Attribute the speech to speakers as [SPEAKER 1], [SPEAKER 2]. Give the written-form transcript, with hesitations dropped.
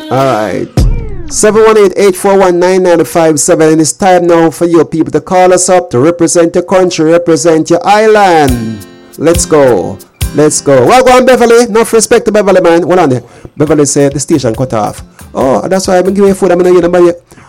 [SPEAKER 1] Alright. 718-841-9957, and it's time now for you people to call us up to represent your country, represent your island. Let's go. Well, go on, Beverly. Enough respect to Beverly, man. Hold on there. Beverly said the station cut off. Oh, that's why I've been giving you food. I'm going to get